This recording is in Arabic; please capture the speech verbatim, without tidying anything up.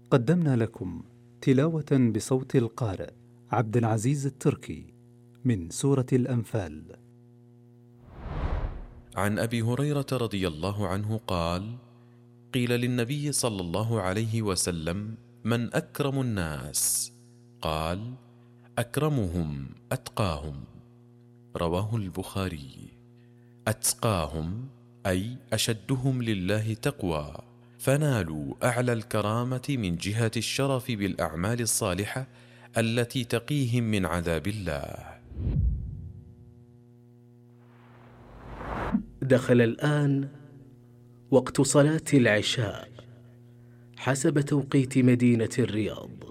قدمنا لكم تلاوة بصوت القارئ عبد العزيز التركي من سورة الأنفال. عن أبي هريرة رضي الله عنه قال: قيل للنبي صلى الله عليه وسلم: من أكرم الناس؟ قال: أكرمهم أتقاهم. رواه البخاري. أتقاهم أي أشدهم لله تقوى، فنالوا أعلى الكرامة من جهة الشرف بالأعمال الصالحة التي تقيهم من عذاب الله. دخل الآن وقت صلاة العشاء حسب توقيت مدينة الرياض.